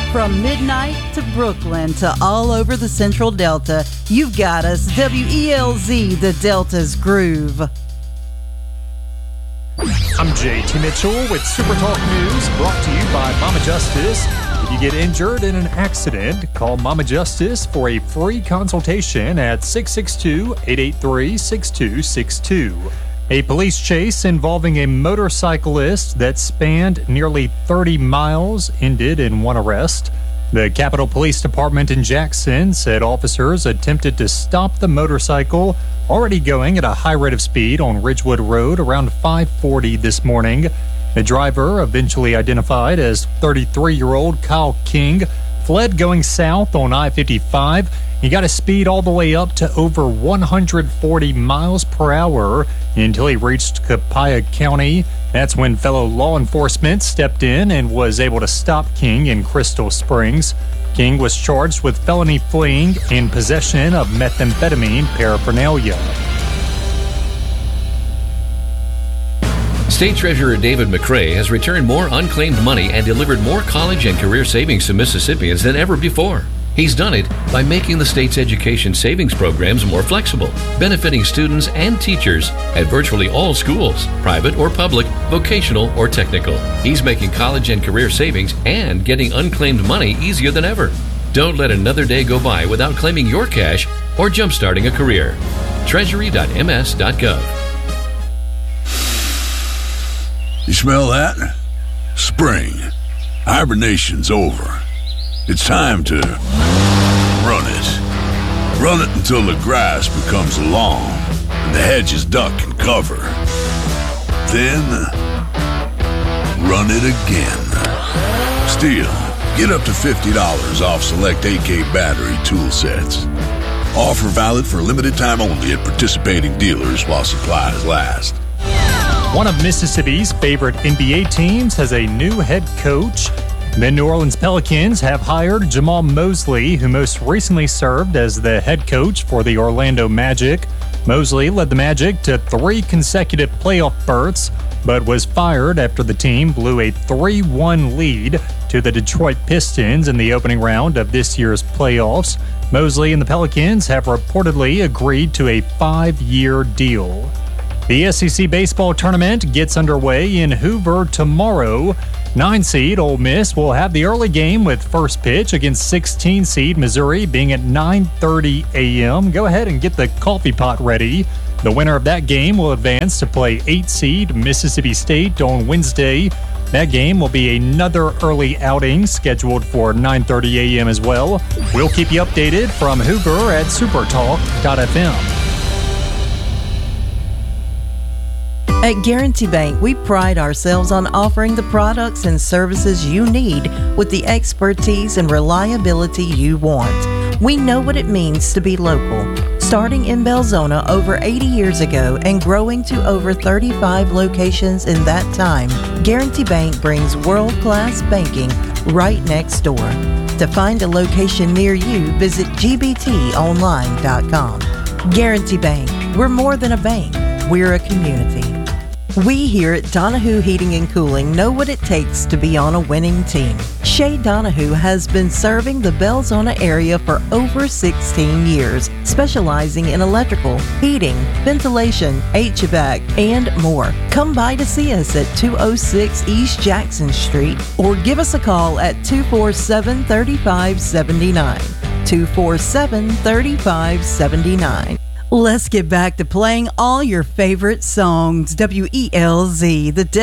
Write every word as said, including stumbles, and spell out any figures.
From midnight to Brooklyn to all over the Central Delta, you've got us. W E L Z, the Delta's Groove. I'm J T Mitchell with Super Talk News, brought to you by Mama Justice. If you get injured in an accident, call Mama Justice for a free consultation at six six two, eight eight three, six two six two. A police chase involving a motorcyclist that spanned nearly thirty miles ended in one arrest. The Capitol Police Department in Jackson said officers attempted to stop the motorcycle already going at a high rate of speed on Ridgewood Road around five forty this morning. The driver, eventually identified as thirty-three-year-old Kyle King, fled going south on I fifty-five. He got his speed all the way up to over one hundred forty miles per hour until he reached Copiah County. That's when fellow law enforcement stepped in and was able to stop King in Crystal Springs. King was charged with felony fleeing and possession of methamphetamine paraphernalia. State Treasurer David McRae has returned more unclaimed money and delivered more college and career savings to Mississippians than ever before. He's done it by making the state's education savings programs more flexible, benefiting students and teachers at virtually all schools, private or public, vocational or technical. He's making college and career savings and getting unclaimed money easier than ever. Don't let another day go by without claiming your cash or jumpstarting a career. treasury dot m s dot gov. You smell that? Spring. Hibernation's over. It's time to run it. Run it until the grass becomes long and the hedges duck and cover. Then, run it again. Still, get up to fifty dollars off select A K battery tool sets. Offer valid for limited time only at participating dealers while supplies last. One of Mississippi's favorite N B A teams has a new head coach. The New Orleans Pelicans have hired Jamal Mosley, who most recently served as the head coach for the Orlando Magic. Mosley led the Magic to three consecutive playoff berths, but was fired after the team blew a three one lead to the Detroit Pistons in the opening round of this year's playoffs. Mosley and the Pelicans have reportedly agreed to a five-year deal. The S E C baseball tournament gets underway in Hoover tomorrow. Nine-seed Ole Miss will have the early game with first pitch against sixteen-seed Missouri being at nine thirty a.m. Go ahead and get the coffee pot ready. The winner of that game will advance to play eight-seed Mississippi State on Wednesday. That game will be another early outing scheduled for nine thirty a.m. as well. We'll keep you updated from Hoover at supertalk dot f m. At Guarantee Bank, we pride ourselves on offering the products and services you need with the expertise and reliability you want. We know what it means to be local. Starting in Belzona over eighty years ago and growing to over thirty-five locations in that time, Guarantee Bank brings world-class banking right next door. To find a location near you, visit g b t online dot com. Guarantee Bank, we're more than a bank, we're a community. We here at Donahue Heating and Cooling know what it takes to be on a winning team. Shay Donahue has been serving the Belzona area for over sixteen years, specializing in electrical, heating, ventilation, H V A C, and more. Come by to see us at two oh six East Jackson Street or give us a call at two four seven, three five seven nine. two four seven, three five seven nine. Let's get back to playing all your favorite songs. W E L Z, the